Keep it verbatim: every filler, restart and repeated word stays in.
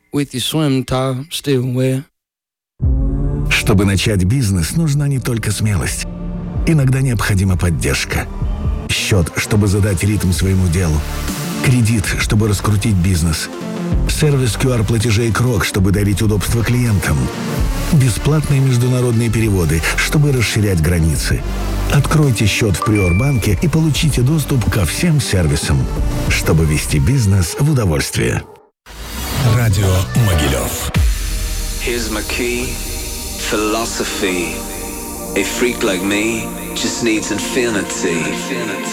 with your swim top still wet. Чтобы начать бизнес, нужна не только смелость. Иногда необходима поддержка. Счет, чтобы задать ритм своему делу. Кредит, чтобы раскрутить бизнес. Сервис ку ар-платежей Крок, чтобы дарить удобство клиентам. Бесплатные международные переводы, чтобы расширять границы. Откройте счет в Приорбанке и получите доступ ко всем сервисам, чтобы вести бизнес в удовольствие. Радио Могилев. Here's my key, philosophy. A freak like me just needs infinity.